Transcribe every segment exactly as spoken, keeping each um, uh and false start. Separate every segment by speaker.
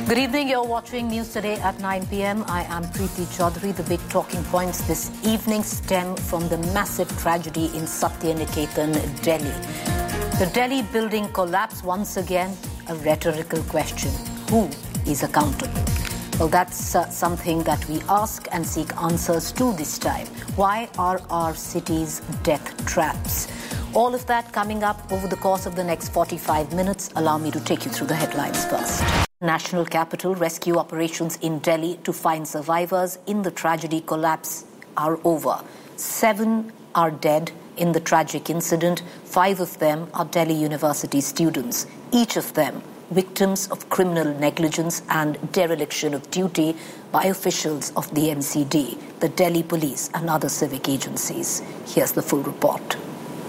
Speaker 1: Good evening, you're watching News Today at nine p.m. I am Preeti Chaudhary. The big talking points this evening stem from the massive tragedy in Satyaniketan, Delhi. The Delhi building collapse, once again, a rhetorical question. Who is accountable? Well, that's uh, something that we ask and seek answers to this time. Why are our cities death traps? All of that coming up over the course of the next forty-five minutes. Allow me to take you through the headlines first. National capital rescue operations in Delhi to find survivors in the tragedy collapse are over. Seven are dead in the tragic incident. Five of them are Delhi University students, each of them victims of criminal negligence and dereliction of duty by officials of the N C D, the Delhi Police and other civic agencies. Here's the full report.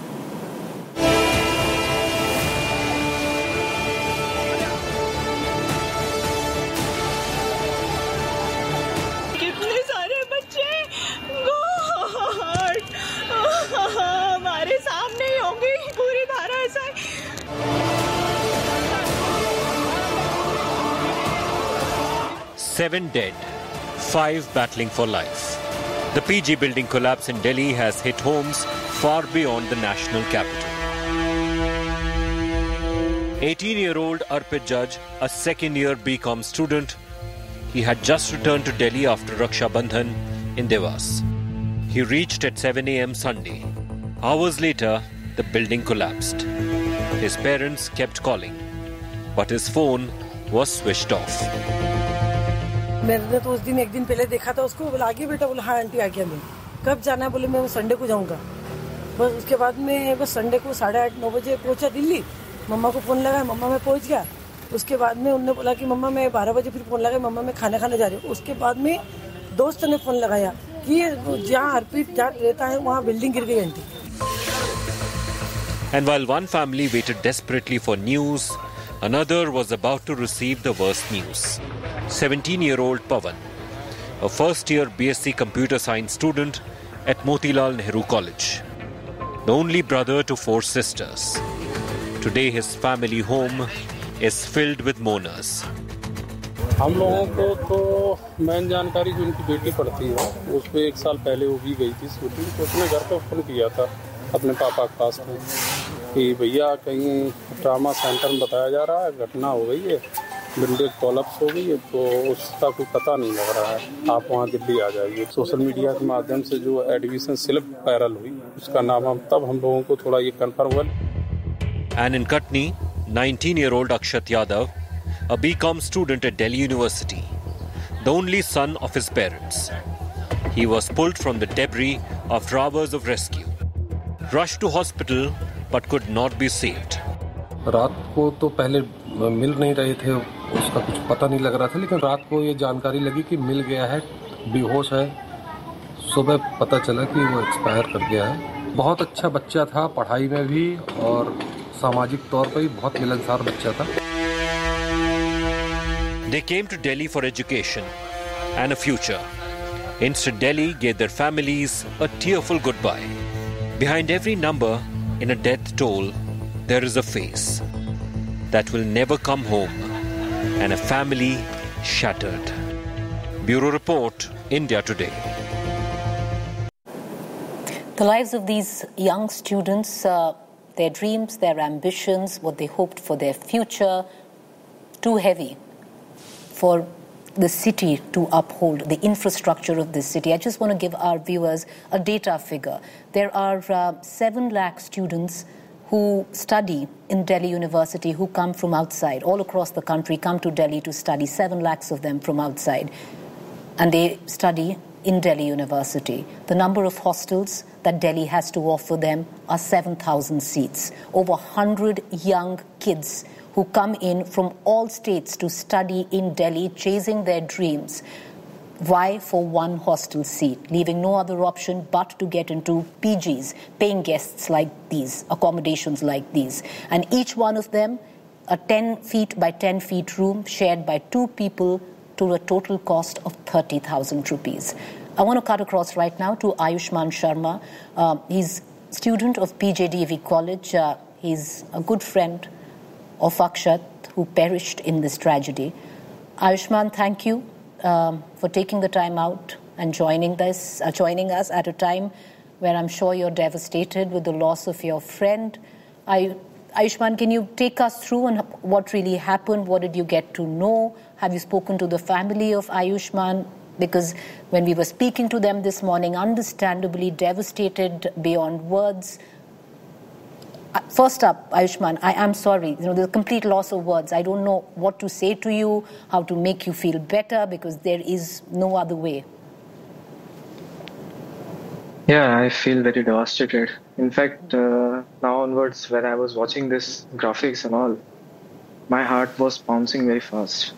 Speaker 2: Seven dead, five battling for life. The P G building collapse in Delhi has hit homes far beyond the national capital. eighteen-year-old Arpit Judge, a second-year B Com student, he had just returned to Delhi after Raksha Bandhan in Dewas. He reached at seven a.m. Sunday. Hours later, the building collapsed. His parents kept calling, but his phone was switched off.
Speaker 3: मैंने तो उस दिन एक दिन पहले देखा था उसको, बोला आगे बेटा, बोला हाँ आंटी आ गया, मैं कब जाना है, बोले मैं संडे को जाऊंगा। बस उसके बाद में बस संडे को साढ़े आठ नौ बजे पहुंचा दिल्ली। मम्मा को फोन लगाया, मम्मा मैं पहुंच गया। उसके बाद में उन्होंने बोला कि मम्मा मैं बारह बजे फिर फोन लगाया, मम्मा मैं खाना खाने जा रही हूँ। उसके बाद में दोस्त ने फोन लगाया कि जहाँ अर्पित जहाँ रहता है वहाँ बिल्डिंग गिर गई aunty.
Speaker 2: And while one family waited desperately for news, another was about to receive the worst news. seventeen-year-old Pawan, a first-year B S c Computer Science student at Motilal Nehru College. The only brother to four sisters. Today his family home is filled with mourners.
Speaker 4: हम लोगों को तो main जानकारी जो उनकी बेटी पढ़ती है, उस पे एक साल पहले वो भी गई थी शूटिंग, तो उसने घर पे फोन किया था अपने पापा के पास में कि भैया कहीं ट्रामा सेंटर में बताया जा रहा है घटना हो गई है, बिल्डिंग कोलैप्स हो गई है, तो उसका कोई पता नहीं लग रहा है, आप वहाँ दिल्ली आ जाइए। सोशल मीडिया के माध्यम से जो एडमिशन स्लिप वायरल हुई, उसका नाम हम तब हम लोगों को थोड़ा ये कन्फर्म हुआ।
Speaker 2: And in Katni, nineteen-year-old Akshat Yadav, a B Com student at Delhi University, the only son of his parents. He was pulled from the debris after hours of rescue. Rushed to hospital but could not be saved.
Speaker 5: रात को तो पहले मिल नहीं रहे थे, उसका कुछ पता नहीं लग रहा था, लेकिन रात को ये जानकारी लगी कि मिल गया है, बेहोश है। सुबह पता चला कि वो एक्सपायर कर गया है। बहुत अच्छा बच्चा था, पढ़ाई में भी और सामाजिक तौर पर भी बहुत मिलनसार बच्चा था।
Speaker 2: They came to Delhi for education and a future. Instead, Delhi gave their families a tearful goodbye. Behind every number in a death toll, there is a face that will never come home and a family shattered. Bureau Report, India Today.
Speaker 1: The lives of these young students, uh, their dreams, their ambitions, what they hoped for their future, too heavy for the city to uphold, the infrastructure of this city. I just want to give our viewers a data figure. There are uh, seven lakh students who study in Delhi University, who come from outside, all across the country, come to Delhi to study, seven lakhs of them from outside. And they study in Delhi University. The number of hostels that Delhi has to offer them are seven thousand seats. Over one hundred young kids who come in from all states to study in Delhi, chasing their dreams. Why? For one hostel seat, leaving no other option but to get into P Gs, paying guests like these, accommodations like these. And each one of them, a ten feet by ten feet room shared by two people to a total cost of thirty thousand rupees. I want to cut across right now to Ayushman Sharma. Uh, he's student of P J D V College. Uh, he's a good friend of Akshat, who perished in this tragedy. Ayushman, thank you um, for taking the time out and joining this, uh, joining us at a time where I'm sure you're devastated with the loss of your friend. I, Ayushman, can you take us through on what really happened? What did you get to know? Have you spoken to the family of Ayushman? Because when we were speaking to them this morning, understandably devastated beyond words. First up, Ayushman, I am sorry. You know, there's a complete loss of words. I don't know what to say to you, how to make you feel better, because there is no other way.
Speaker 6: Yeah, I feel very devastated. In fact, uh, now onwards, when I was watching this graphics and all, my heart was bouncing very fast.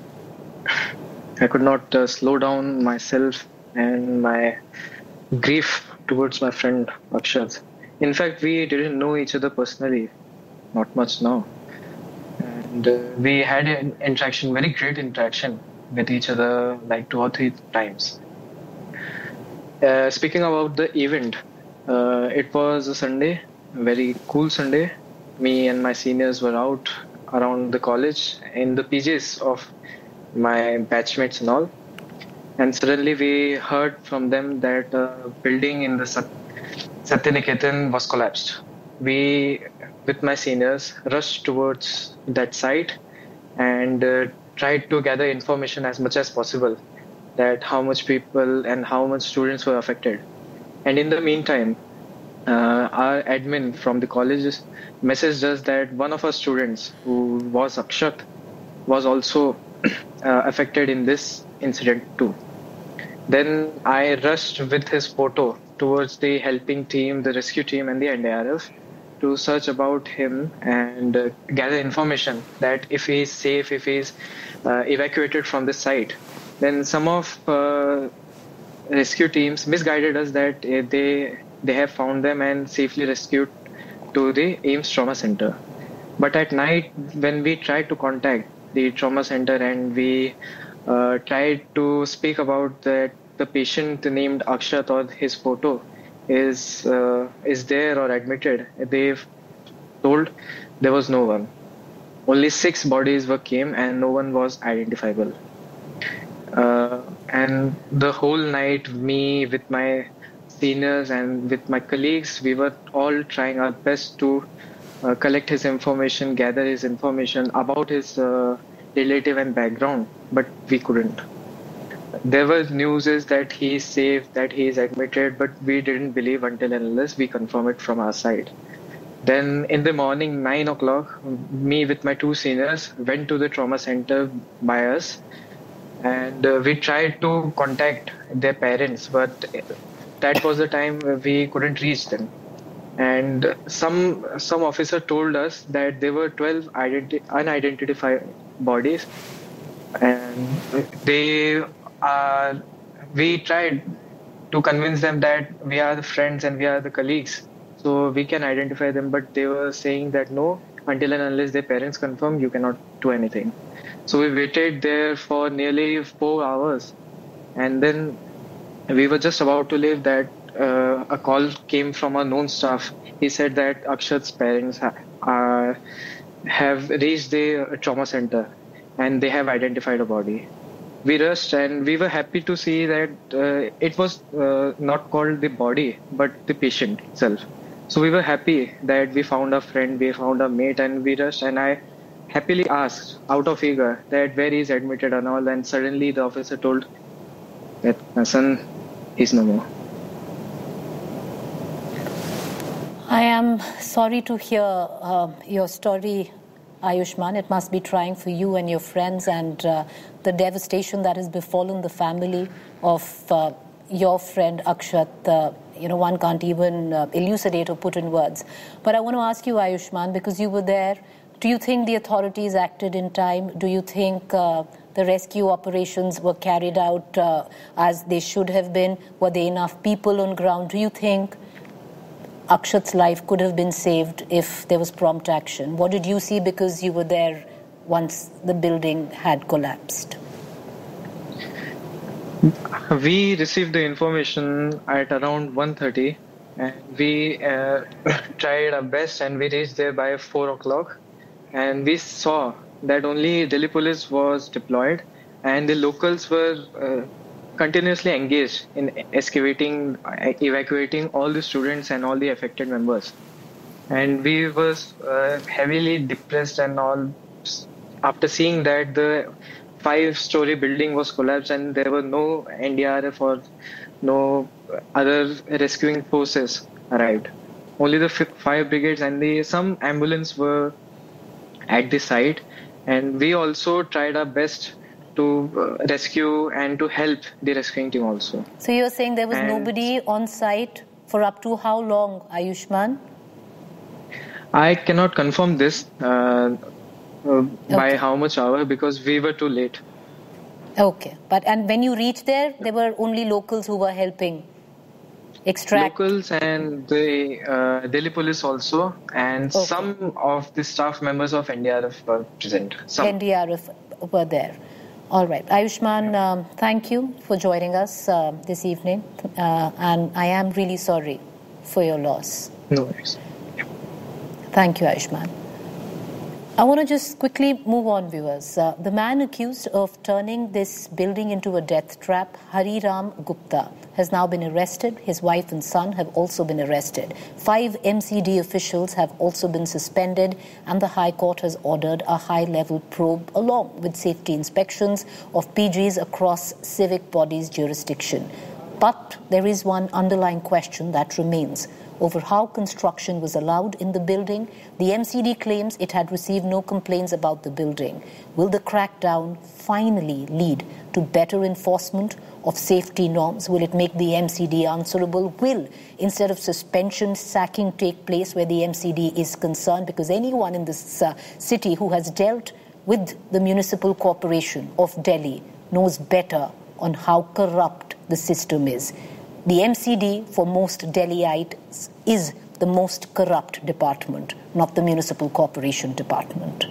Speaker 6: I could not uh, slow down myself and my grief towards my friend Akshat. In fact, we didn't know each other personally, not much now. And uh, we had an interaction, very great interaction with each other, like two or three times. Uh, speaking about the event, uh, it was a Sunday, a very cool Sunday. Me and my seniors were out around the college in the P Js of my batchmates and all. And suddenly we heard from them that a building in the Sat- Satyaniketan was collapsed. We, with my seniors, rushed towards that site and uh, tried to gather information as much as possible, that how much people and how much students were affected. And in the meantime, uh, our admin from the college messaged us that one of our students, who was Akshat, was also uh, affected in this incident too. Then I rushed with his photo towards the helping team, the rescue team and the N D R F to search about him and uh, gather information that if he is safe, if he is uh, evacuated from the site. Then some of uh, rescue teams misguided us that uh, they they have found them and safely rescued to the AIIMS Trauma Center. But at night, when we tried to contact the trauma center and we uh, tried to speak about that the patient named Akshat or his photo is uh, is there or admitted, they've told there was no one. Only six bodies were came and no one was identifiable. Uh, and the whole night, me with my seniors and with my colleagues, we were all trying our best to uh, collect his information, gather his information about his uh, relative and background, but we couldn't. There were news is that he is safe, that he is admitted, but we didn't believe until and unless we confirm it from our side. Then in the morning, nine o'clock, me with my two seniors went to the trauma center by us. And uh, we tried to contact their parents, but that was the time we couldn't reach them. And some some officer told us that there were twelve identi- unidentified bodies, and they are. We tried to convince them that we are the friends and we are the colleagues, so we can identify them. But they were saying that no, until and unless their parents confirm, you cannot do anything. So we waited there for nearly four hours. And then we were just about to leave that uh, a call came from a known staff. He said that Akshat's parents ha- are, have reached the trauma center and they have identified a body. We rushed and we were happy to see that uh, it was uh, not called the body, but the patient itself. So we were happy that we found a friend, we found a mate, and we rushed. And I happily asked out of eager that where he is admitted and all, and suddenly the officer told that my son is no more.
Speaker 1: I am sorry to hear uh, your story, Ayushman. It must be trying for you and your friends, and uh, the devastation that has befallen the family of uh, your friend Akshat. Uh, you know, one can't even uh, elucidate or put in words. But I want to ask you, Ayushman, because you were there, do you think the authorities acted in time? Do you think uh, the rescue operations were carried out uh, as they should have been? Were there enough people on ground? Do you think Akshat's life could have been saved if there was prompt action? What did you see, because you were there once the building had collapsed?
Speaker 6: We received the information at around one thirty, and we uh, tried our best, and we reached there by four o'clock. And we saw that only Delhi police was deployed and the locals were uh, continuously engaged in excavating, evacuating all the students and all the affected members. And we was uh, heavily depressed and all after seeing that the five-story building was collapsed and there were no N D R F or no other rescuing forces arrived. Only the fire brigades and the some ambulance were at the site, and we also tried our best to uh, rescue and to help the rescuing team also.
Speaker 1: So you're saying there was and nobody on site for up to how long, Ayushman?
Speaker 6: I cannot confirm this uh, uh, okay. by how much hour, because we were too late.
Speaker 1: Okay, but and when you reached there, there were only locals who were helping extract?
Speaker 6: Locals and the uh, Delhi police also, and okay. some of the staff members of N D R F were present. Some.
Speaker 1: N D R F were there. All right. Ayushman, um, thank you for joining us uh, this evening. Uh, and I am really sorry for your loss.
Speaker 6: No worries. Yeah.
Speaker 1: Thank you, Ayushman. I want to just quickly move on, viewers. Uh, the man accused of turning this building into a death trap, Hariram Gupta, has now been arrested. His wife and son have also been arrested. Five M C D officials have also been suspended, and the High Court has ordered a high-level probe along with safety inspections of P Gs across civic bodies' jurisdiction. But there is one underlying question that remains over how construction was allowed in the building. The M C D claims it had received no complaints about the building. Will the crackdown finally lead to better enforcement of safety norms? Will it make the M C D answerable? Will, instead of suspension, sacking take place where the M C D is concerned? Because anyone in this uh, city who has dealt with the Municipal Corporation of Delhi knows better on how corrupt the system is. The M C D, for most Delhiites, is the most corrupt department, not the Municipal Corporation department.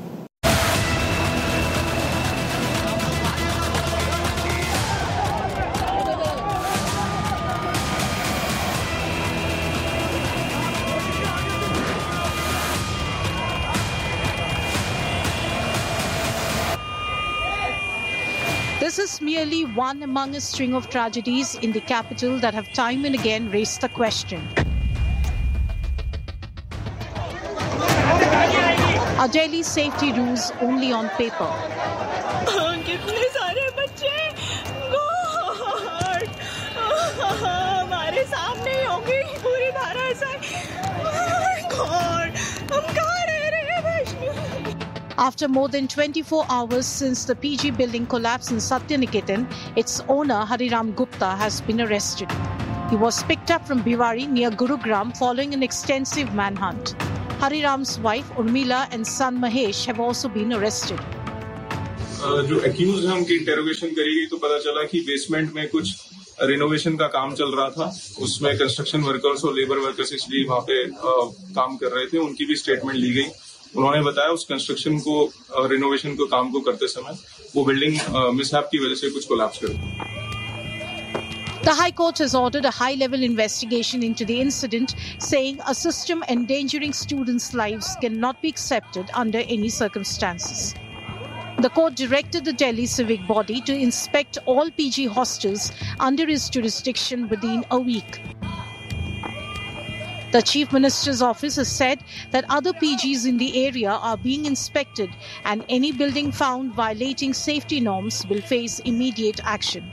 Speaker 7: This is merely one among a string of tragedies in the capital that have time and again raised the question. Are Delhi's safety rules only on paper?
Speaker 8: कितने सारे बच्चे God हमारे सामने ही होंगी पूरी धारा ऐसा God हम कहाँ रह रहे हैं वैष्णु?
Speaker 7: After more than twenty-four hours since the P G building collapsed in Satyaniketan, its owner Hariram Gupta has been arrested. He was picked up from Bhiwadi near Gurugram following an extensive manhunt. Hariram's wife Urmila and son Mahesh have also been arrested.
Speaker 9: जो accused हैं उनकी interrogation करी गई तो पता चला कि basement में कुछ रिनोवेशन का काम चल रहा था. उसमें कंस्ट्रक्शन वर्कर्स और लेबर वर्कर्स इसलिए वहां पे काम कर रहे थे. उनकी भी स्टेटमेंट ली गई. उन्होंने बताया उस कंस्ट्रक्शन को रिनोवेशन को काम को करते समय वो बिल्डिंग मिसहैप की वजह से कुछ कोलैप्स कर गई.
Speaker 7: The High Court has ordered a high-level investigation into the incident, saying a system endangering students' lives cannot be accepted under any circumstances. The court directed the Delhi civic body to inspect all P G hostels under its jurisdiction within a week. The Chief Minister's office has said that other P Gs in the area are being inspected and any building found violating safety norms will face immediate action.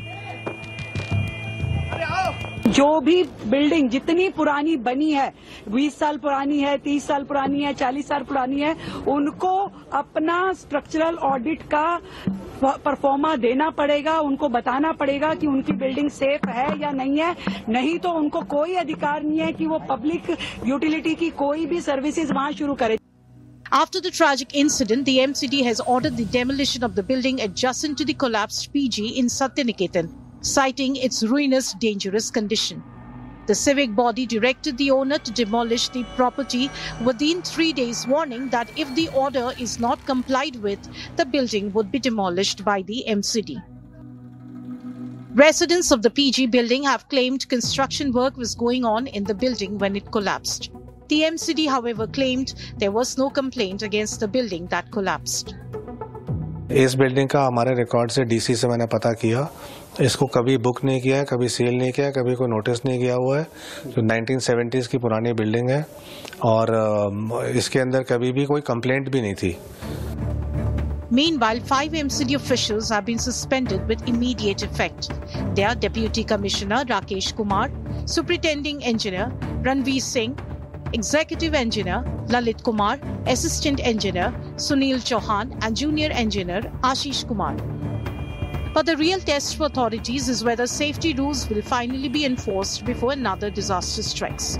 Speaker 10: जो भी building जितनी पुरानी बनी है, बीस साल पुरानी है, तीस साल पुरानी है, चालीस साल पुरानी है, उनको अपना स्ट्रक्चरल ऑडिट का परफॉर्मा देना पड़ेगा. उनको बताना पड़ेगा कि उनकी बिल्डिंग सेफ है या नहीं है. नहीं तो उनको कोई अधिकार नहीं है कि वो पब्लिक यूटिलिटी की कोई भी सर्विसेज वहां शुरू करे.
Speaker 7: After the tragic incident, the M C D has ordered the demolition of the building adjacent to the collapsed P G in Satyaniketan, citing its ruinous, dangerous condition. The civic body directed the owner to demolish the property within three days, warning that if the order is not complied with, the building would be demolished by the M C D. Residents of the P G building have claimed construction work was going on in the building when it collapsed. The M C D, however, claimed there was no complaint against the building that collapsed.
Speaker 11: इस building का हमारे record से DC से मैंने पता किया, इसको कभी बुक नहीं किया है, कभी सेल नहीं किया है, कभी कोई नोटिस नहीं किया हुआ है। जो नाइनटीन सेवेंटीज़ की पुरानी बिल्डिंग है और इसके अंदर कभी भी कोई कंप्लेंट भी नहीं थी।
Speaker 7: Meanwhile, five M C D officials have been suspended with immediate effect. They are Deputy Commissioner Rakesh Kumar, Superintending Engineer Ranveer Singh, Executive Engineer Lalit Kumar, Assistant Engineer Sunil Chauhan and Junior Engineer Ashish Kumar. But the real test for authorities is whether safety rules will finally be enforced before another disaster strikes.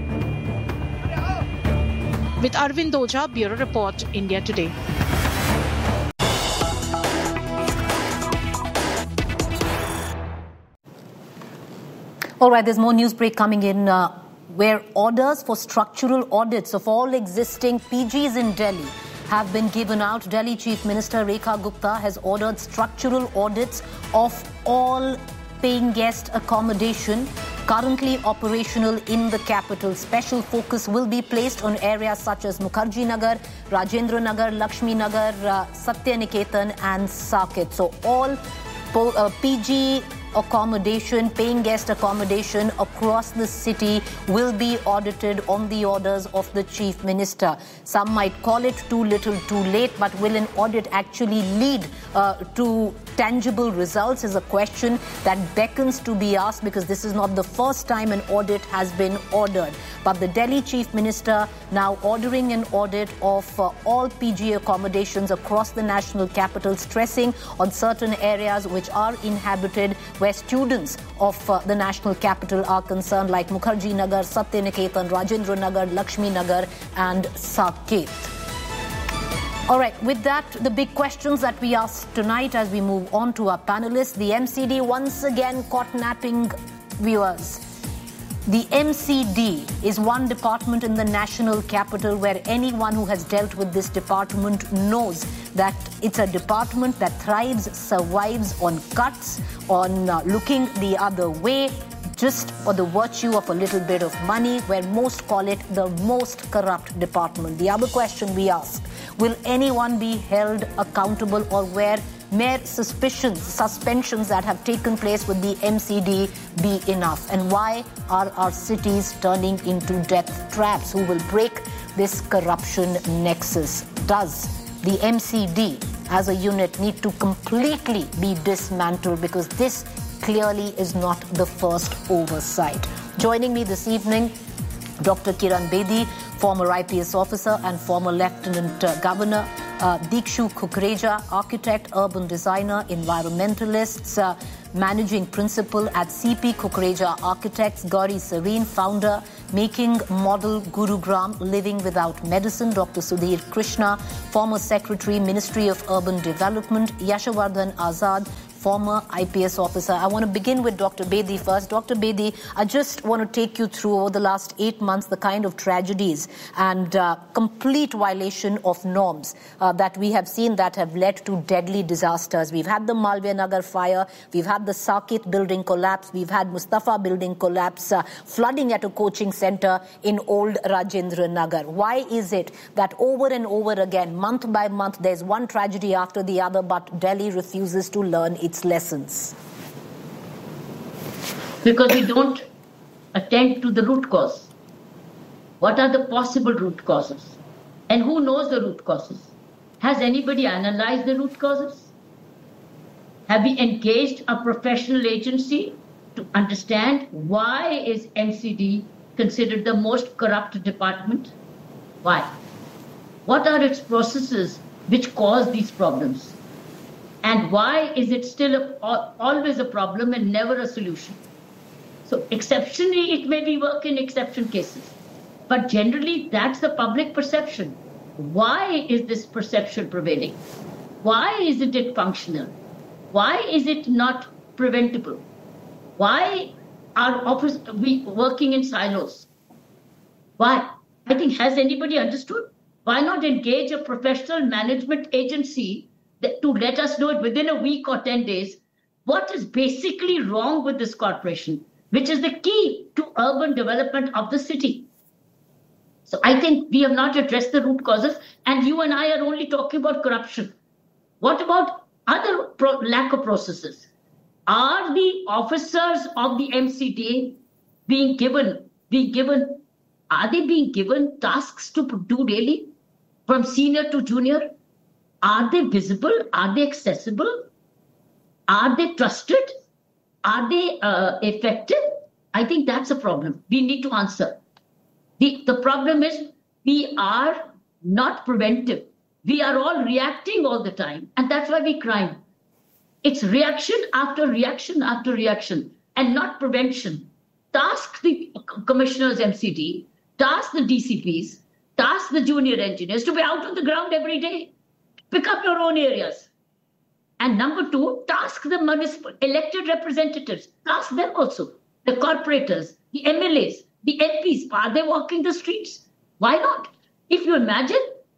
Speaker 7: With Arvind Oja, Bureau Report, India Today.
Speaker 1: All right, there's more news break coming in uh, where orders for structural audits of all existing P Gs in Delhi have been given out. Delhi Chief Minister Rekha Gupta has ordered structural audits of all paying guest accommodation currently operational in the capital. Special focus will be placed on areas such as Mukherjee Nagar, Rajendra Nagar, Lakshmi Nagar, uh, Satya Niketan and Saket. So all po- uh, P G accommodation, paying guest accommodation across the city will be audited on the orders of the Chief Minister. Some might call it too little, too late, but will an audit actually lead uh, to tangible results is a question that beckons to be asked, because this is not the first time an audit has been ordered. But the Delhi Chief Minister now ordering an audit of uh, all P G accommodations across the national capital, stressing on certain areas which are inhabited where students of uh, the national capital are concerned, like Mukherjee Nagar, Satya Niketan, Rajendra Nagar, Lakshmi Nagar and Saket. All right, with that, the big questions that we ask tonight as we move on to our panelists. The M C D once again caught napping viewers. The M C D is one department in the national capital where anyone who has dealt with this department knows that it's a department that thrives, survives on cuts, on uh, looking the other way, just for the virtue of a little bit of money, where most call it the most corrupt department. The other question we ask, will anyone be held accountable, or where mere suspicions, suspensions that have taken place with the M C D be enough? And why are our cities turning into death traps? Who will break this corruption nexus? Does the M C D as a unit need to completely be dismantled? Because this clearly is not the first oversight. Joining me this evening, Doctor Kiran Bedi, former I P S officer and former Lieutenant uh, Governor, uh, Dikshu Kukreja, architect, urban designer, environmentalists, uh, managing principal at C P Kukreja Architects, Gauri Serene, founder, Making Model Gurugram, Living Without Medicine, Doctor Sudhir Krishna, former secretary, Ministry of Urban Development, Yashovardhan Azad, former I P S officer. I want to begin with Doctor Bedi first. Doctor Bedi, I just want to take you through over the last eight months the kind of tragedies and uh, complete violation of norms uh, that we have seen that have led to deadly disasters. We've had the Malviya Nagar fire, we've had the Saket building collapse, we've had Mustafa building collapse, uh, flooding at a coaching center in old Rajendra Nagar. Why is it that over and over again, month by month, there's one tragedy after the other, but Delhi refuses to learn its its lessons?
Speaker 12: Because we don't attend to the root cause. What are the possible root causes? And who knows the root causes? Has anybody analyzed the root causes? Have we engaged a professional agency to understand why is M C D considered the most corrupt department? Why? What are its processes which cause these problems? And why is it still a, always a problem and never a solution? So exceptionally, it may be work in exception cases. But generally, that's the public perception. Why is this perception prevailing? Why isn't it functional? Why is it not preventable? Why are office, we working in silos? Why? I think, has anybody understood? Why not engage a professional management agency to let us know it within a week or ten days what is basically wrong with this corporation, which is the key to urban development of the city. So I think we have not addressed the root causes, and you and I are only talking about corruption. What about other pro- lack of processes? Are the officers of the M C D being given, being given, are they being given tasks to do daily from senior to junior? Are they visible? Are they accessible? Are they trusted? Are they uh, effective? I think that's a problem. We need to answer. The, the problem is we are not preventive. We are all reacting all the time, and that's why we crime. It's reaction after reaction after reaction, and not prevention. Task the commissioners, M C D, task the D C Ps, task the junior engineers to be out on the ground every day. Pick up your own areas. And number two, task the municipal elected representatives. Task them also. The corporators, the M L As, the M Ps, are they walking the streets? Why not? If you imagine,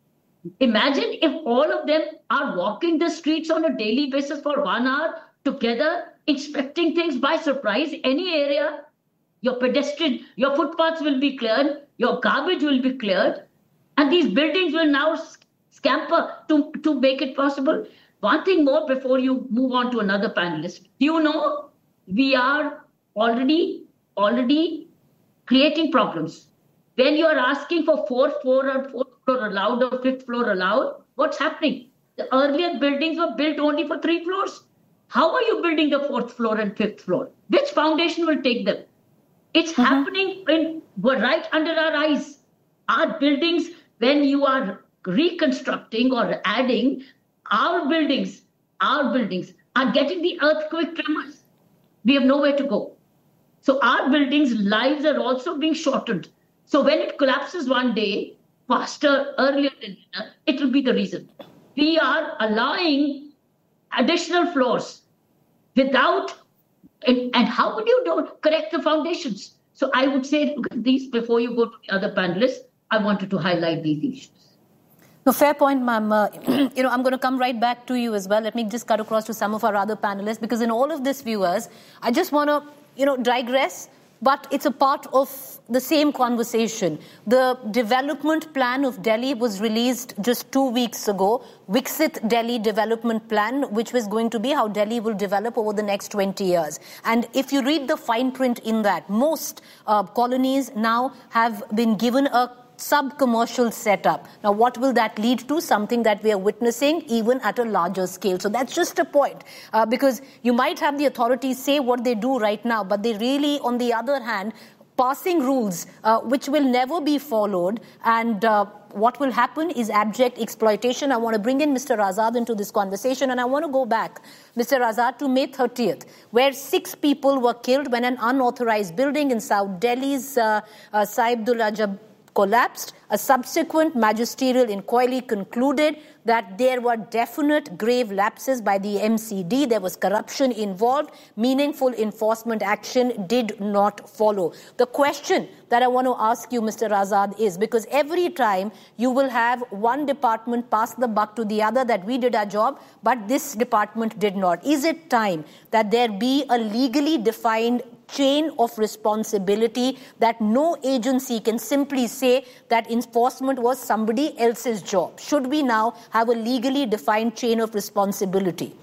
Speaker 12: imagine if all of them are walking the streets on a daily basis for one hour together, inspecting things by surprise, any area, your pedestrian, your footpaths will be cleared, your garbage will be cleared, and these buildings will now scamper to, to make it possible. One thing more before you move on to another panelist. Do you know we are already, already creating problems? When you are asking for fourth floor or fourth floor allowed or fifth floor allowed, what's happening? The earlier buildings were built only for three floors. How are you building the fourth floor and fifth floor? Which foundation will take them? It's mm-hmm. happening in, right under our eyes. Our buildings, when you are reconstructing or adding, our buildings, our buildings are getting the earthquake tremors. We have nowhere to go. So our buildings' lives are also being shortened. So when it collapses one day, faster, earlier than dinner, it will be the reason. We are allowing additional floors without, and, and how would you do, correct the foundations? So I would say, look at these before you go to the other panelists. I wanted to highlight these issues.
Speaker 1: No, fair point, ma'am. Uh, you know, I'm going to come right back to you as well. Let me just cut across to some of our other panelists, because in all of this, viewers, I just want to, you know, digress, but it's a part of the same conversation. The development plan of Delhi was released just two weeks ago, Viksit Delhi Development Plan, which was going to be how Delhi will develop over the next twenty years. And if you read the fine print in that, most uh, colonies now have been given a sub-commercial setup. Now, what will that lead to? Something that we are witnessing even at a larger scale. So that's just a point, uh, because you might have the authorities say what they do right now, but they really, on the other hand, passing rules uh, which will never be followed, and uh, what will happen is abject exploitation. I want to bring in Mister Azad into this conversation, and I want to go back, Mister Azad, to May thirtieth, where six people were killed when an unauthorized building in South Delhi's uh, uh, Saibdullah Jab collapsed. A subsequent magisterial inquiry concluded that there were definite grave lapses by the M C D. There was corruption involved. Meaningful enforcement action did not follow. The question that I want to ask you, Mister Azad, is because every time you will have one department pass the buck to the other that we did our job, but this department did not. Is it time that there be a legally defined chain of responsibility, that no agency can simply say that enforcement was somebody else's job? Should we now have a legally defined chain of responsibility?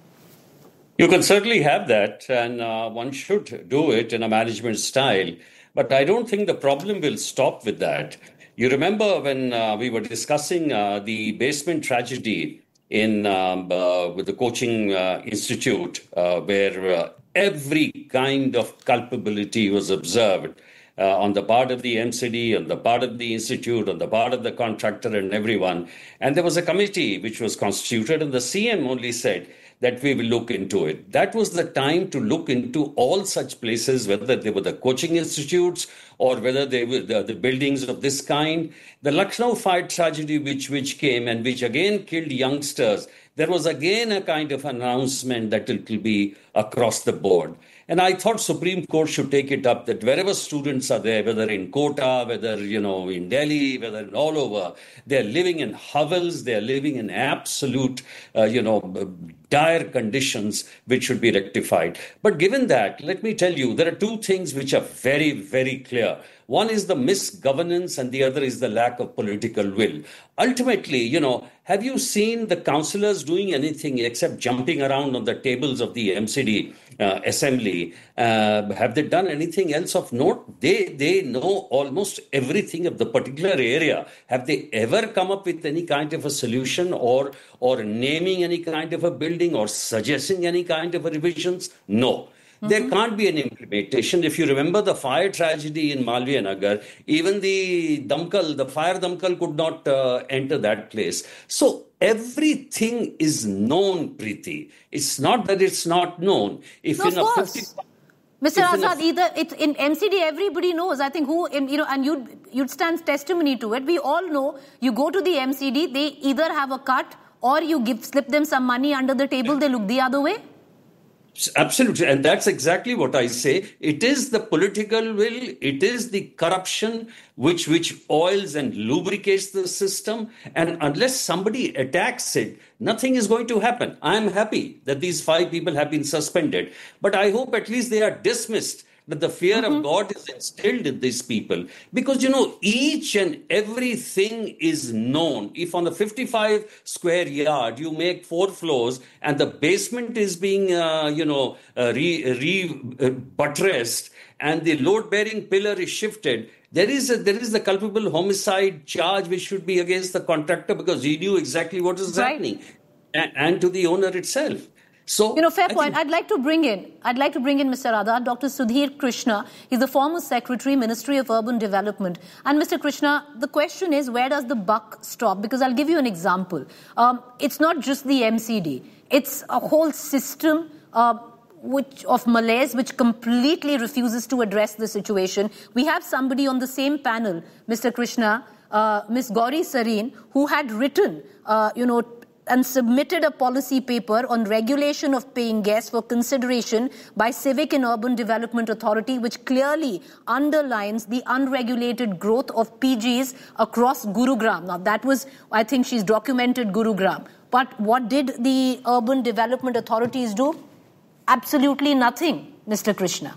Speaker 13: You can certainly have that, and uh, one should do it in a management style. But I don't think the problem will stop with that. You remember when uh, we were discussing uh, the basement tragedy in um, uh, with the coaching uh, institute, uh, where uh, every kind of culpability was observed uh, on the part of the M C D, on the part of the institute, on the part of the contractor and everyone. And there was a committee which was constituted, and the C M only said that we will look into it. That was the time to look into all such places, whether they were the coaching institutes or whether they were the, the buildings of this kind. The Lucknow fire tragedy, which, which came and which again killed youngsters, there was again a kind of announcement that it will be across the board. And I thought Supreme Court should take it up that wherever students are there, whether in Kota, whether, you know, in Delhi, whether all over, they're living in hovels, they're living in absolute, uh, you know, dire conditions which should be rectified. But given that, let me tell you, there are two things which are very, very clear. One is the misgovernance and the other is the lack of political will. Ultimately, you know, have you seen the councillors doing anything except jumping around on the tables of the M C D uh, assembly? Uh, have they done anything else of note? They, they know almost everything of the particular area. Have they ever come up with any kind of a solution or, or naming any kind of a building or suggesting any kind of a revisions? No. Mm-hmm. There can't be an implementation. If you remember the fire tragedy in Malviya Nagar, even the Damkal, the fire Damkal could not uh, enter that place. So everything is known, Preeti. It's not that it's not known. If
Speaker 1: no,
Speaker 13: in
Speaker 1: of
Speaker 13: a
Speaker 1: course.
Speaker 13: fifty,
Speaker 1: Mister Azad, either it's in M C D, everybody knows. I think who, you know, and you'd, you'd stand testimony to it. We all know you go to the M C D, they either have a cut or you give slip them some money under the table, they look the other way.
Speaker 13: Absolutely. And that's exactly what I say. It is the political will, it is the corruption which, which oils and lubricates the system. And unless somebody attacks it, nothing is going to happen. I'm happy that these five people have been suspended, but I hope at least they are dismissed, that the fear mm-hmm. of God is instilled in these people. Because, you know, each and everything is known. If on the fifty-five square yard, you make four floors and the basement is being, uh, you know, uh, re, re uh, buttressed and the load-bearing pillar is shifted, there is a, there is the culpable homicide charge which should be against the contractor because he knew exactly what is right. happening, and, and to the owner itself. So,
Speaker 1: you know, fair
Speaker 13: I
Speaker 1: point.
Speaker 13: think...
Speaker 1: I'd like to bring in, I'd like to bring in Mister Azad, Doctor Sudhir Krishna. He's the former Secretary, Ministry of Urban Development. And Mister Krishna, the question is, where does the buck stop? Because I'll give you an example. Um, it's not just the M C D. It's a whole system uh, which of malaise which completely refuses to address the situation. We have somebody on the same panel, Mister Krishna, uh, Miz Gauri Sareen, who had written, uh, you know, and submitted a policy paper on regulation of paying guests for consideration by Civic and Urban Development Authority, which clearly underlines the unregulated growth of P Gs across Gurugram. Now, that was, I think she's documented Gurugram. But what did the Urban Development Authorities do? Absolutely nothing, Mister Krishna.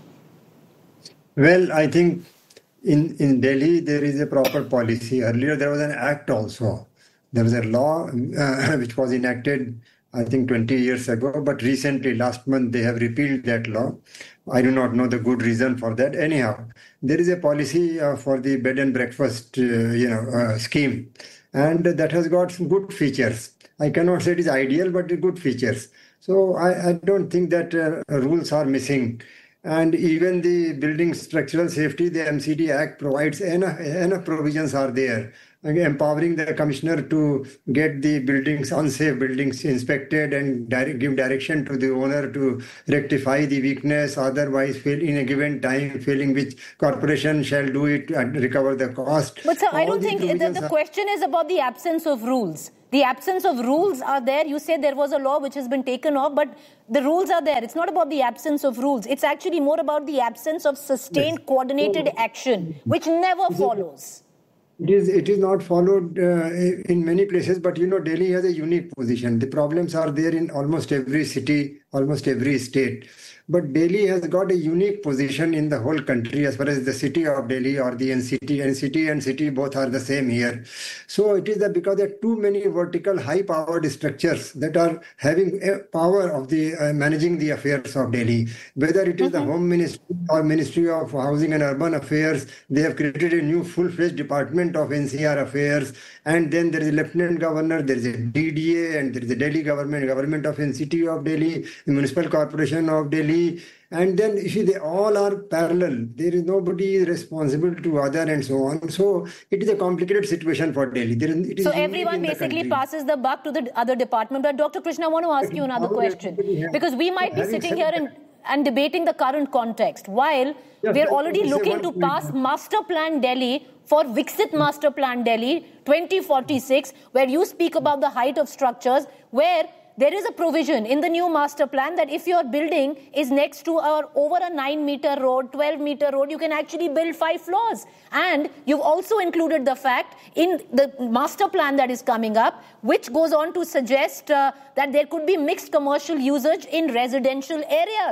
Speaker 14: Well, I think in, in Delhi, there is a proper policy. Earlier, there was an act also. There was a law uh, which was enacted, I think, twenty years ago, but recently, last month, they have repealed that law. I do not know the good reason for that. Anyhow, there is a policy uh, for the bed and breakfast, uh, you know, uh, scheme, and that has got some good features. I cannot say it is ideal, but good features. So I, I don't think that uh, rules are missing. And even the building structural safety, the M C D Act provides enough, enough provisions are there, empowering the commissioner to get the buildings, unsafe buildings inspected and direct, give direction to the owner to rectify the weakness, otherwise fail in a given time, failing which corporation shall do it and recover the cost.
Speaker 1: But sir,
Speaker 14: All
Speaker 1: I don't think the, the
Speaker 14: are...
Speaker 1: question is about the absence of rules. The absence of rules are there. You say there was a law which has been taken off, but the rules are there. It's not about the absence of rules. It's actually more about the absence of sustained yes. coordinated so, action, which never follows.
Speaker 14: It is, it is not followed uh, in many places, but you know, Delhi has a unique position. The problems are there in almost every city, almost every state. But Delhi has got a unique position in the whole country as far as the city of Delhi or the N C T. N C T and city both are the same here. So it is that because there are too many vertical high-powered structures that are having a power of the uh, managing the affairs of Delhi. Whether it is mm-hmm. the Home Ministry or Ministry of Housing and Urban Affairs, they have created a new full-fledged department of N C R affairs. And then there is a Lieutenant Governor, there is a D D A, and there is a Delhi government, government of N C T of Delhi, the Municipal Corporation of Delhi. And then you see, they all are parallel. There is nobody responsible to other and so on. So it is a complicated situation for Delhi. There is, it is
Speaker 1: so everyone basically passes the buck to the other department. But Doctor Krishna, I want to ask you another question. Because we might be sitting here and, and debating the current context while yeah, we're already looking to pass Master Plan Delhi for Viksit Master Plan Delhi twenty forty-six, where you speak about the height of structures, where there is a provision in the new master plan that if your building is next to or over a nine meter road, twelve meter road, you can actually build five floors. And you've also included the fact in the master plan that is coming up, which goes on to suggest uh, that there could be mixed commercial usage in residential areas.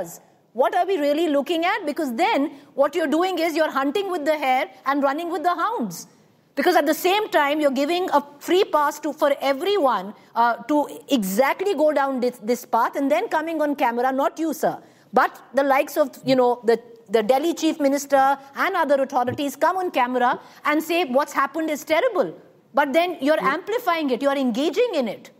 Speaker 1: What are we really looking at? Because then what you're doing is you're hunting with the hare and running with the hounds. Because at the same time, you're giving a free pass to for everyone uh, to exactly go down this, this path and then coming on camera, not you, sir, but the likes of, you know, the, the Delhi Chief Minister and other authorities come on camera and say what's happened is terrible. But then you're amplifying it, you're engaging in it.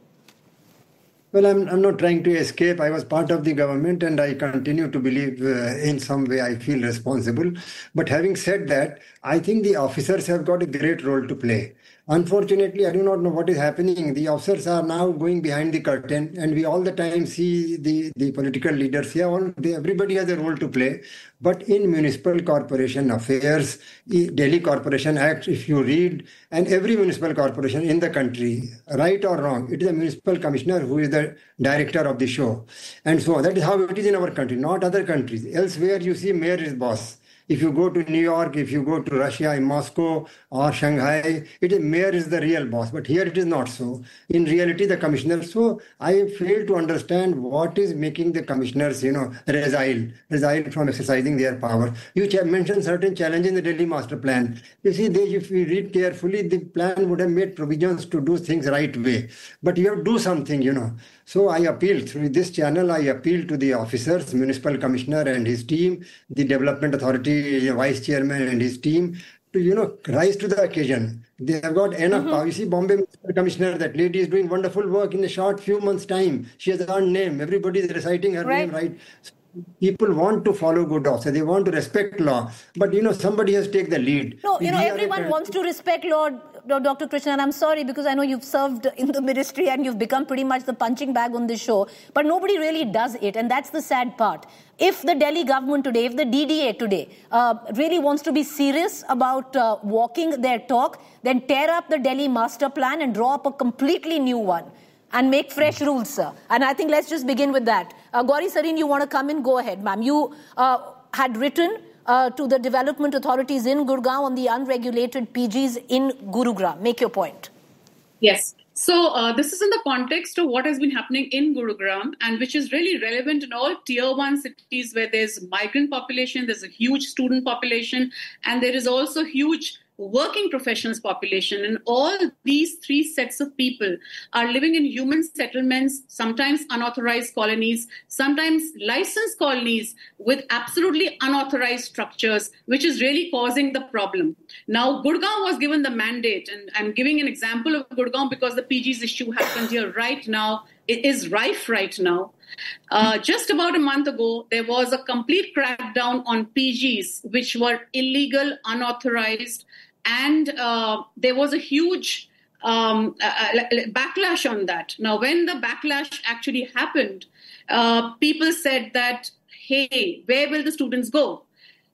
Speaker 14: Well, I'm, I'm not trying to escape. I was part of the government and I continue to believe uh, in some way I feel responsible. But having said that, I think the officers have got a great role to play. Unfortunately, I do not know what is happening. The officers are now going behind the curtain and we all the time see the, the political leaders here. All, they, everybody has a role to play. But in municipal corporation affairs, Delhi Corporation Act, if you read, and every municipal corporation in the country, right or wrong, it is a municipal commissioner who is the director of the show. And so that is how it is in our country, not other countries. Elsewhere, you see mayor is boss. If you go to New York, if you go to Russia, in Moscow or Shanghai, it is mayor is the real boss. But here it is not so. In reality, the commissioner. So I fail to understand what is making the commissioners, you know, resile, resile from exercising their power. You mentioned certain challenges in the Delhi master plan. You see, they, if we read carefully, the plan would have made provisions to do things right way. But you have to do something, you know. So I appeal through this channel, I appeal to the officers, municipal commissioner and his team, the development authority vice chairman and his team, to, you know, rise to the occasion. They have got enough mm-hmm. power. You see, Bombay municipal commissioner, that lady is doing wonderful work in a short few months' time. She has earned name. Everybody is reciting her right. name right. So people want to follow good law, so they want to respect law. But, you know, somebody has to take the lead.
Speaker 1: No, you know, everyone wants to respect law, Doctor Krishnan. I'm sorry, because I know you've served in the ministry and you've become pretty much the punching bag on this show. But nobody really does it, and that's the sad part. If the Delhi government today, if the D D A today uh, really wants to be serious about uh, walking their talk, then tear up the Delhi master plan and draw up a completely new one. And make fresh rules, sir. And I think let's just begin with that. Uh, Gauri Sareen, you want to come in? Go ahead, ma'am. You uh, had written uh, to the development authorities in Gurgaon on the unregulated P Gs in Gurugram. Make your point.
Speaker 15: Yes. So uh, this is in the context of what has been happening in Gurugram, and which is really relevant in all tier one cities where there's migrant population, there's a huge student population, and there is also huge working professionals population. And all these three sets of people are living in human settlements, sometimes unauthorized colonies, sometimes licensed colonies with absolutely unauthorized structures, which is really causing the problem. Now, Gurgaon was given the mandate, and I'm giving an example of Gurgaon because the P Gs issue happened here right now. It is rife right now. Uh, just about a month ago, there was a complete crackdown on P Gs, which were illegal, unauthorized, and uh, there was a huge um, uh, backlash on that. Now, when the backlash actually happened, uh, people said that, hey, where will the students go?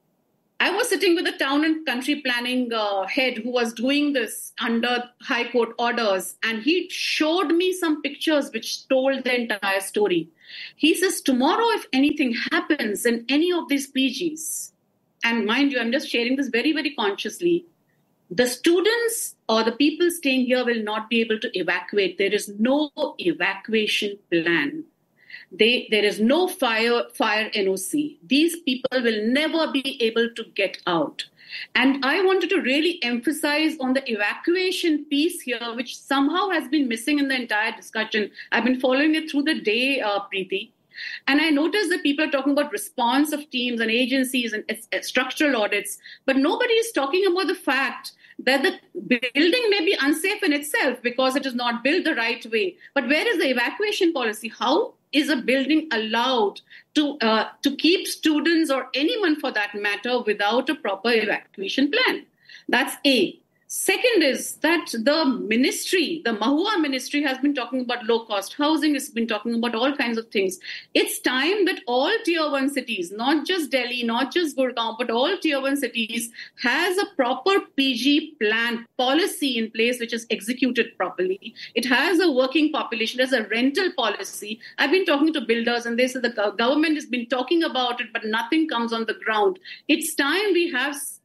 Speaker 15: I was sitting with a town and country planning uh, head who was doing this under high court orders, and he showed me some pictures which told the entire story. He says, tomorrow, if anything happens in any of these P Gs, and mind you, I'm just sharing this very, very consciously, the students or the people staying here will not be able to evacuate. There is no evacuation plan. They, there is no fire, fire N O C. These people will never be able to get out. And I wanted to really emphasize on the evacuation piece here, which somehow has been missing in the entire discussion. I've been following it through the day, uh, Preeti. And I noticed that people are talking about response of teams and agencies and uh, structural audits, but nobody is talking about the fact that the building may be unsafe in itself because it is not built the right way. But where is the evacuation policy? How is a building allowed to uh, to keep students or anyone for that matter without a proper evacuation plan? That's A. Second is that the ministry, the Mahua ministry, has been talking about low-cost housing, has been talking about all kinds of things. It's time that all tier one cities, not just Delhi, not just Gurgaon, but all tier one cities has a proper P G plan, policy in place which is executed properly. It has a working population, there's a rental policy. I've been talking to builders and they say the government has been talking about it, but nothing comes on the ground. It's time we have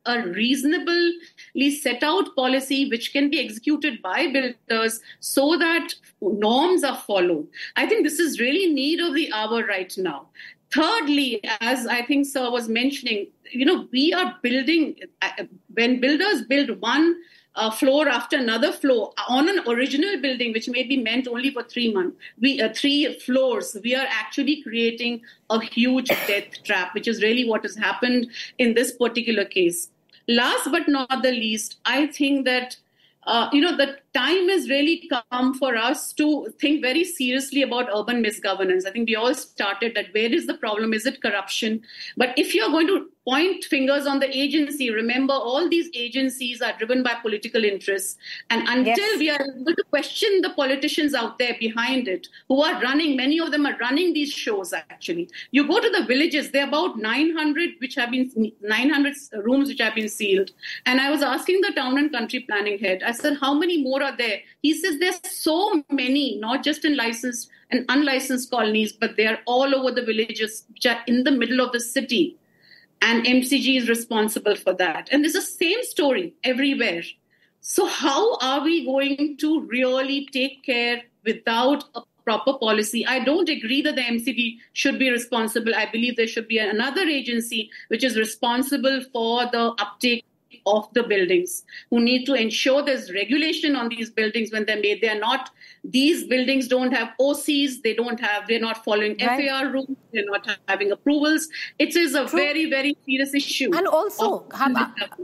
Speaker 15: a reasonably set out policy which can be executed by builders so that norms are followed. I think this is really need of the hour right now. Thirdly, as I think Sir was mentioning, you know, we are building, when builders build one uh, floor after another floor on an original building, which may be meant only for three months, we uh, three floors, we are actually creating a huge death trap, which is really what has happened in this particular case. Last but not the least, I think that Uh, you know, the time has really come for us to think very seriously about urban misgovernance. I think we all started that where is the problem? Is it corruption? But if you're going to point fingers on the agency, remember all these agencies are driven by political interests. And until yes. we are able to question the politicians out there behind it, who are running, many of them are running these shows actually. You go to the villages, there are about nine hundred which have been, nine hundred rooms which have been sealed. And I was asking the town and country planning head, I said, how many more are there? He says there's so many, not just in licensed and unlicensed colonies, but they are all over the villages which are in the middle of the city. And M C G is responsible for that. And it's the same story everywhere. So how are we going to really take care without a proper policy? I don't agree that the M C D should be responsible. I believe there should be another agency which is responsible for the uptake of the buildings, who need to ensure there's regulation on these buildings when they're made. They're not, these buildings don't have O Cs, they don't have, they're not following right. F A R rules, they're not having approvals. It is a True. very, very serious issue.
Speaker 1: And also, have,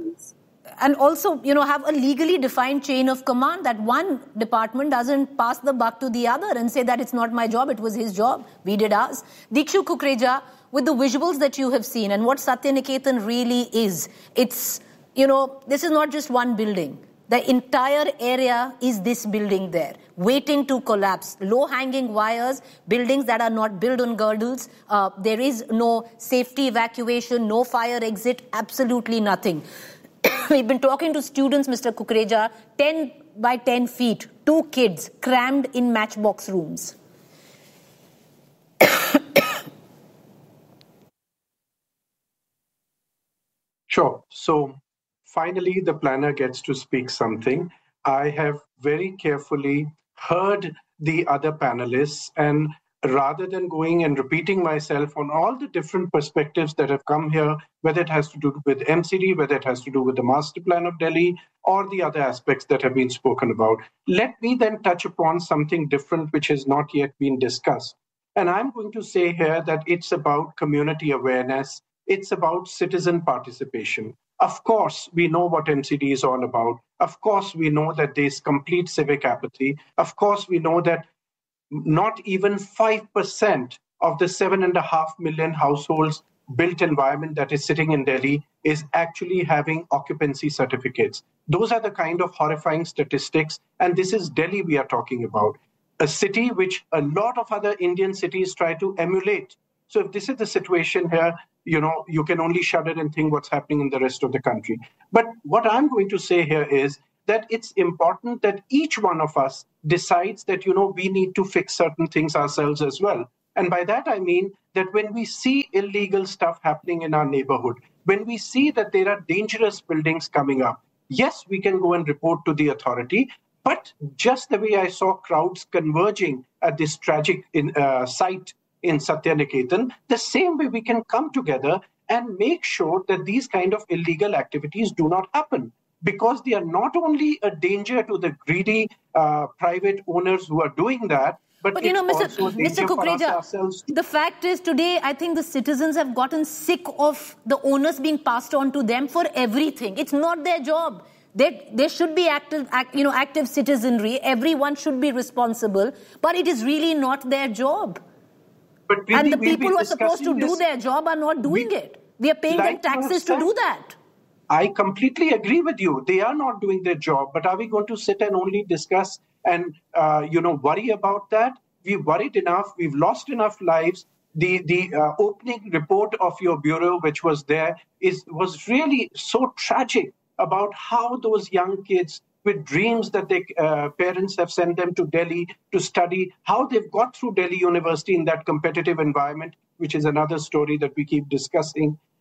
Speaker 1: and also, you know, have a legally defined chain of command that one department doesn't pass the buck to the other and say that it's not my job, it was his job, we did ours. Dikshu Kukreja, with the visuals that you have seen and what Satyaniketan really is, it's, you know, this is not just one building. The entire area is this building there, waiting to collapse. Low-hanging wires, buildings that are not built on girdles. Uh, there is no safety evacuation, no fire exit, absolutely nothing. We've been talking to students, Mister Kukreja, ten by ten feet, two kids crammed in matchbox rooms.
Speaker 16: Sure. So, finally, the planner gets to speak something. I have very carefully heard the other panelists, and rather than going and repeating myself on all the different perspectives that have come here, whether it has to do with M C D, whether it has to do with the master plan of Delhi, or the other aspects that have been spoken about, let me then touch upon something different which has not yet been discussed. And I'm going to say here that it's about community awareness, it's about citizen participation. Of course, we know what M C D is all about. Of course, we know that there's complete civic apathy. Of course, we know that not even five percent of the seven and a half million households built environment that is sitting in Delhi is actually having occupancy certificates. Those are the kind of horrifying statistics. And this is Delhi we are talking about, a city which a lot of other Indian cities try to emulate. So if this is the situation here, you know, you can only shudder and think what's happening in the rest of the country. But what I'm going to say here is that it's important that each one of us decides that, you know, we need to fix certain things ourselves as well. And by that, I mean that when we see illegal stuff happening in our neighborhood, when we see that there are dangerous buildings coming up, yes, we can go and report to the authority. But just the way I saw crowds converging at this tragic in, uh, site in Satyaniketan, the same way we can come together and make sure that these kind of illegal activities do not happen, because they are not only a danger to the greedy uh, private owners who are doing that, but,
Speaker 1: but you know, Mister Mister Kukreja, the fact is today I think the citizens have gotten sick of the onus being passed on to them for everything. It's not their job. There, there should be active, act, you know, active citizenry. Everyone should be responsible, but it is really not their job.
Speaker 16: But really,
Speaker 1: and the
Speaker 16: we'll
Speaker 1: people who are supposed to do their job are not doing we, it. We are paying like them taxes to do that.
Speaker 16: I completely agree with you. They are not doing their job. But are we going to sit and only discuss and, uh, you know, worry about that? We've worried enough. We've lost enough lives. The the uh, opening report of your bureau, which was there, is was really so tragic about how those young kids with dreams that their uh, parents have sent them to Delhi to study, how they've got through Delhi University in that competitive environment, which is another story that we keep discussing.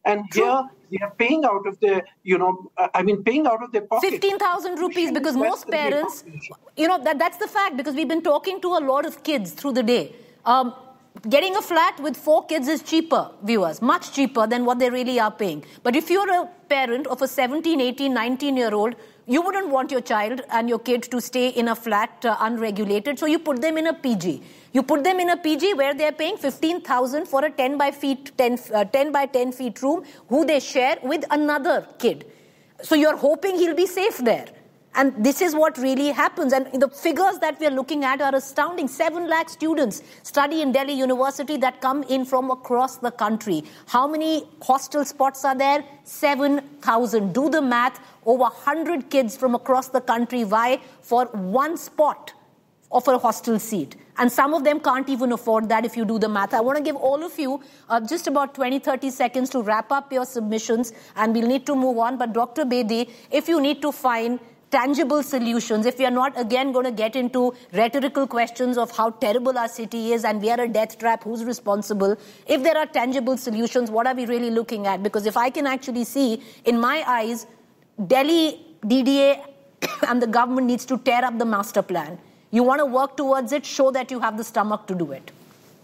Speaker 16: And
Speaker 1: True.
Speaker 16: here they are paying out of their, you know, uh, I mean, paying out of their pocket.
Speaker 1: fifteen thousand rupees, because most parents, you know, that, that's the fact, because we've been talking to a lot of kids through the day. Um, Getting a flat with four kids is cheaper, viewers, much cheaper than what they really are paying. But if you're a parent of a seventeen, eighteen, nineteen-year-old, you wouldn't want your child and your kid to stay in a flat uh, unregulated, so you put them in a P G. You put them in a P G where they're paying fifteen thousand for a ten by ten feet room, who they share with another kid. So you're hoping he'll be safe there. And this is what really happens. And the figures that we're looking at are astounding. Seven lakh students study in Delhi University that come in from across the country. How many hostel spots are there? seven thousand. Do the math. Over one hundred kids from across the country vie for one spot of a hostel seat. And some of them can't even afford that if you do the math. I want to give all of you uh, just about twenty, thirty seconds to wrap up your submissions, and we'll need to move on. But Doctor Bedi, if you need to find tangible solutions, if we are not again going to get into rhetorical questions of how terrible our city is and we are a death trap, who's responsible, if there are tangible solutions, what are we really looking at? Because if I can actually see, in my eyes, Delhi D D A and the government needs to tear up the master plan. You want to work towards it, show that you have the stomach to do it.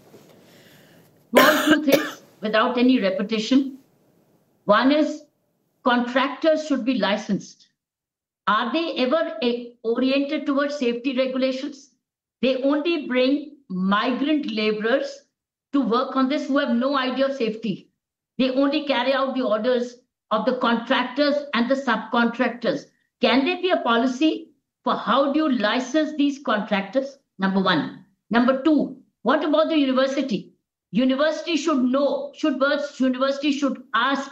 Speaker 12: Small two things without any repetition. One is contractors should be licensed. Are they ever oriented towards safety regulations? They only bring migrant laborers to work on this who have no idea of safety. They only carry out the orders of the contractors and the subcontractors. Can there be a policy for how do you license these contractors? Number one. Number two, what about the university? University should know, should university should ask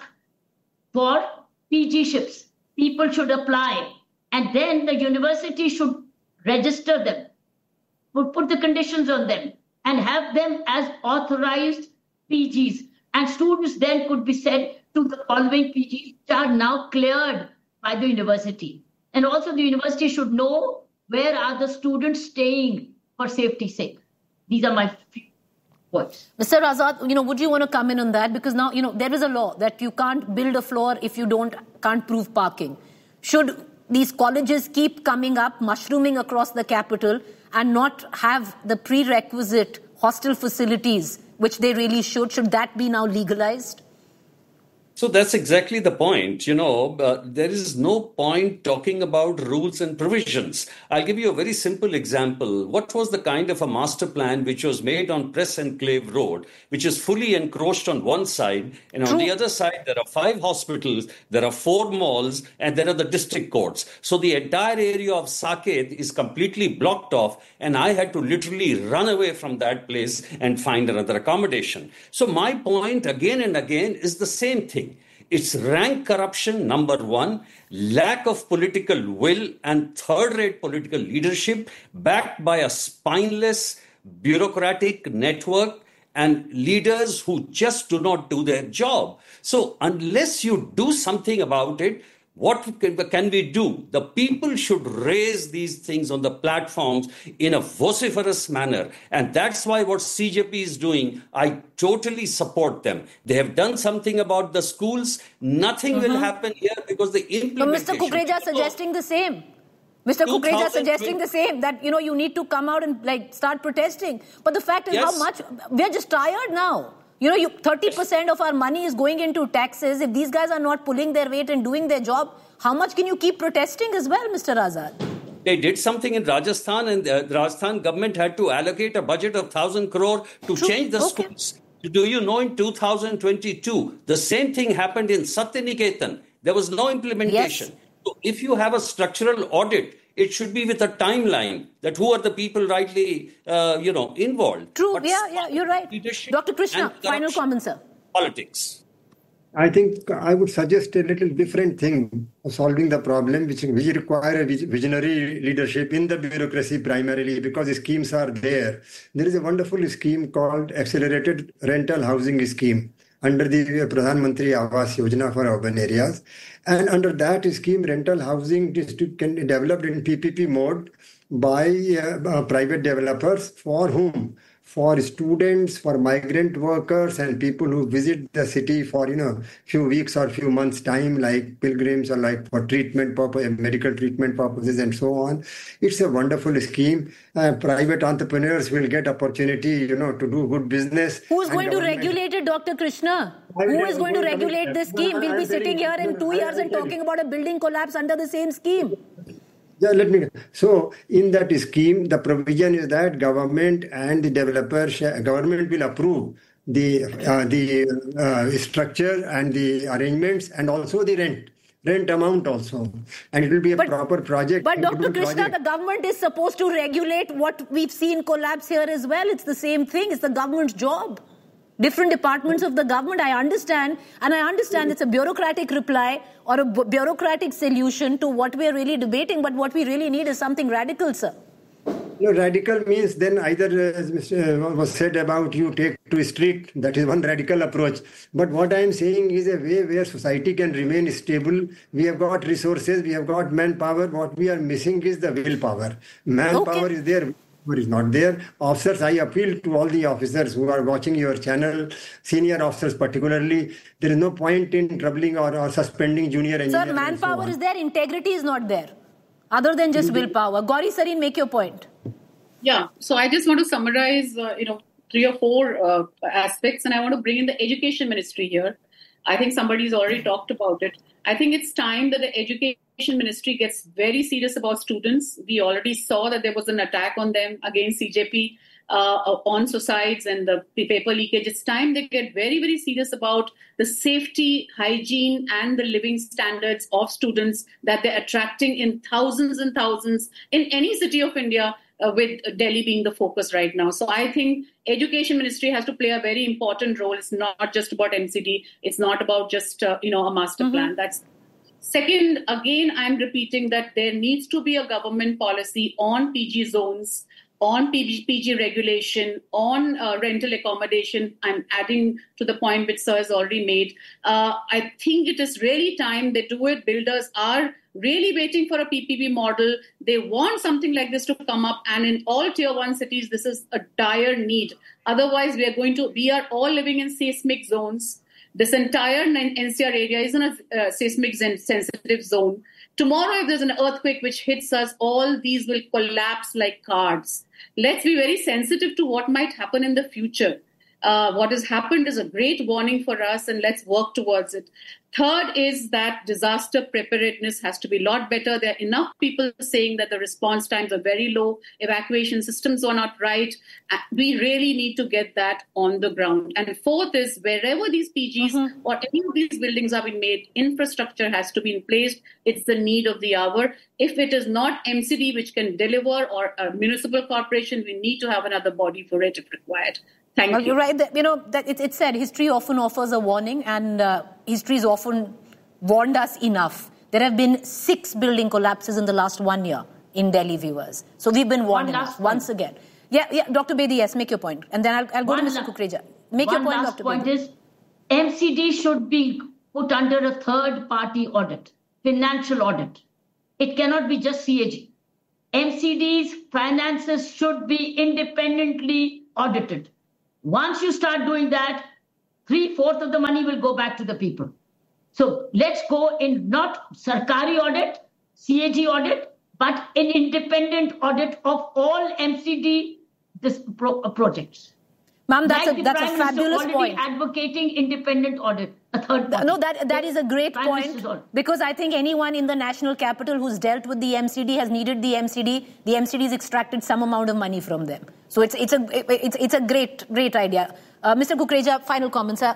Speaker 12: for P G ships. People should apply. And then the university should register them, would put the conditions on them, and have them as authorized P Gs. And students then could be sent to the following P Gs, which are now cleared by the university. And also the university should know where are the students staying for safety's sake. These are my few words.
Speaker 1: Mister Azad, you know, would you want to come in on that? Because now, you know, there is a law that you can't build a floor if you don't can't prove parking. Should these colleges keep coming up, mushrooming across the capital, and not have the prerequisite hostel facilities, which they really should? Should that be now legalized?
Speaker 13: So that's exactly the point. You know, uh, there is no point talking about rules and provisions. I'll give you a very simple example. What was the kind of a master plan which was made on Press Enclave Road, which is fully encroached on one side, and True. On the other side, there are five hospitals, there are four malls, and there are the district courts. So the entire area of Saket is completely blocked off, and I had to literally run away from that place and find another accommodation. So my point again and again is the same thing. It's rank corruption, number one, lack of political will and third-rate political leadership backed by a spineless bureaucratic network and leaders who just do not do their job. So unless you do something about it, what can we do? The people should raise these things on the platforms in a vociferous manner. And that's why what C J P is doing, I totally support them. They have done something about the schools. Nothing mm-hmm. will happen here because the implementation...
Speaker 1: But Mister Kukreja is suggesting the same. Mister Kukreja is suggesting the same, that, you know, you need to come out and like start protesting. But the fact is yes. how much... We're just tired now. You know, you, thirty percent of our money is going into taxes. If these guys are not pulling their weight and doing their job, how much can you keep protesting as well, Mister Azad?
Speaker 13: They did something in Rajasthan, and the Rajasthan government had to allocate a budget of one thousand crore to True. change the okay. schools. Do you know in two thousand twenty-two, the same thing happened in Satyaniketan. There was no implementation. Yes. So if you have a structural audit, it should be with a timeline that who are the people rightly, uh, you know, involved.
Speaker 1: True, but yeah, yeah, you're right. Doctor Krishna, final comment, sir.
Speaker 13: Politics.
Speaker 14: I think I would suggest a little different thing of solving the problem, which, which require a visionary leadership in the bureaucracy primarily, because the schemes are there. There is a wonderful scheme called Accelerated Rental Housing Scheme under the Pradhan Mantri Awas Yojana for urban areas. And under that scheme, rental housing can be developed in P P P mode by uh, uh, private developers for whom? for students, for migrant workers and people who visit the city for, you know, few weeks or few months time, like pilgrims or like for treatment purpose, medical treatment purposes and so on. It's a wonderful scheme. Uh, private entrepreneurs will get opportunity, you know, to do good business.
Speaker 1: Who's going to regulate it, Doctor Krishna? Who is going to regulate this scheme? We'll be sitting here in two years and talking about a building collapse under the same scheme.
Speaker 14: Yeah, let me. So, in that scheme, the provision is that government and the developer, government will approve the uh, the uh, structure and the arrangements and also the rent. Rent amount also, and it will be a
Speaker 1: but,
Speaker 14: proper project.
Speaker 1: But Doctor Krishna, project. The government is supposed to regulate what we've seen collapse here as well. It's the same thing. It's the government's job. Different departments of the government, I understand, and I understand it's a bureaucratic reply or a bu- bureaucratic solution to what we are really debating, but what we really need is something radical, sir.
Speaker 14: No, radical means then either, as Mister was said about, you take to street, that is one radical approach. But what I am saying is a way where society can remain stable. We have got resources, we have got manpower. What we are missing is the willpower. Manpower okay. is there. Is not there. Officers, I appeal to all the officers who are watching your channel, senior officers particularly, there is no point in troubling or, or suspending junior engineers.
Speaker 1: Sir, manpower so is there, integrity is not there, other than just willpower. Gauri Sareen, make your point.
Speaker 15: Yeah, so I just want to summarize, uh, you know, three or four uh, aspects, and I want to bring in the education ministry here. I think somebody's already talked about it. I think it's time that the education ministry gets very serious about students. We already saw that there was an attack on them against C J P uh, on suicides and the, the paper leakage. It's time they get very, very serious about the safety, hygiene, and the living standards of students that they're attracting in thousands and thousands in any city of India, uh, with Delhi being the focus right now. So I think education ministry has to play a very important role. It's not just about M C D. It's not about just, uh, you know, a master mm-hmm. plan. That's second, again, I'm repeating that there needs to be a government policy on P G zones, on P G, P G regulation, on uh, rental accommodation. I'm adding to the point which Sir has already made. Uh, I think it is really time they do it. Builders are really waiting for a P P P model. They want something like this to come up. And in all tier one cities, this is a dire need. Otherwise, we are going to, we are all living in seismic zones. This entire N C R area is in a uh, seismic sensitive zone. Tomorrow, if there's an earthquake which hits us, all these will collapse like cards. Let's be very sensitive to what might happen in the future. Uh, what has happened is a great warning for us, and let's work towards it. Third is that disaster preparedness has to be a lot better. There are enough people saying that the response times are very low, evacuation systems are not right. We really need to get that on the ground. And fourth is wherever these P Gs mm-hmm. or any of these buildings are being made, infrastructure has to be in place. It's the need of the hour. If it is not M C D which can deliver or a municipal corporation, we need to have another body for it if required. Thank
Speaker 1: well,
Speaker 15: you.
Speaker 1: You're right. That, you know, that it, it said history often offers a warning, and uh, history has often warned us enough. There have been six building collapses in the last one year in Delhi, viewers. So we've been warned
Speaker 12: one
Speaker 1: enough once again. Yeah, yeah, Doctor Bedi, yes, make your point. And then I'll, I'll go one to Mister La- Kukreja. Make your point, Doctor
Speaker 12: One last point
Speaker 1: Bedi.
Speaker 12: is M C D should be put under a third-party audit, financial audit. It cannot be just C A G. M C D's finances should be independently audited. Once you start doing that, three-fourths of the money will go back to the people. So let's go in not Sarkari audit, C A G audit, but an independent audit of all M C D this pro- uh, projects.
Speaker 1: Ma'am, that's
Speaker 12: like
Speaker 1: a that's
Speaker 12: Prime
Speaker 1: a fabulous
Speaker 12: Minister
Speaker 1: point.
Speaker 12: Advocating independent audit, a third party.
Speaker 1: No, that that is a great
Speaker 12: Prime
Speaker 1: point, because I think anyone in the national capital who's dealt with the M C D has needed the M C D. The M C D has extracted some amount of money from them. So it's it's a it's it's a great great idea. Uh, Mister Kukreja, final comments, sir.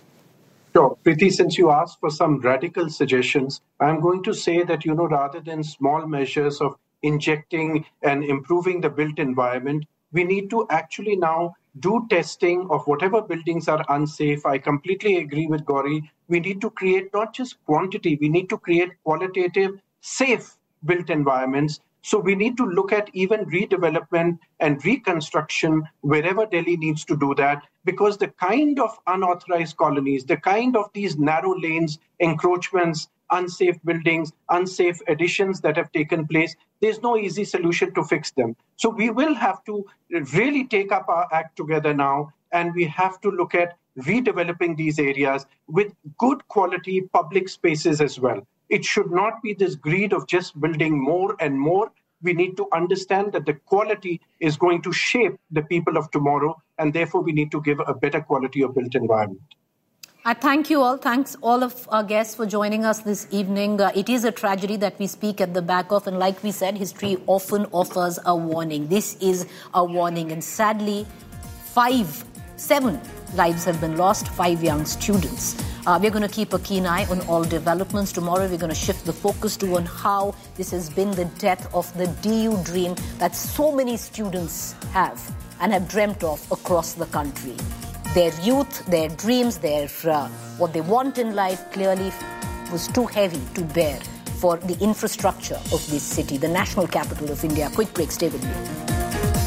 Speaker 16: Sure. Preeti, since you asked for some radical suggestions, I'm going to say that, you know, rather than small measures of injecting and improving the built environment, we need to actually now do testing of whatever buildings are unsafe. I completely agree with Gauri. We need to create not just quantity, we need to create qualitative, safe built environments. So we need to look at even redevelopment and reconstruction wherever Delhi needs to do that, because the kind of unauthorized colonies, the kind of these narrow lanes, encroachments, unsafe buildings, unsafe additions that have taken place, there's no easy solution to fix them. So we will have to really take up our act together now, and we have to look at redeveloping these areas with good quality public spaces as well. It should not be this greed of just building more and more. We need to understand that the quality is going to shape the people of tomorrow, and therefore we need to give a better quality of built environment.
Speaker 1: I thank you all. Thanks all of our guests for joining us this evening. Uh, it is a tragedy that we speak at the back of, and like we said, history often offers a warning. This is a warning, and sadly, five, seven lives have been lost, five young students. Uh, we're going to keep a keen eye on all developments. Tomorrow, we're going to shift the focus to on how this has been the death of the D U dream that so many students have and have dreamt of across the country. Their youth, their dreams, their uh, what they want in life clearly was too heavy to bear for the infrastructure of this city, the national capital of India. Quick break, stay with me.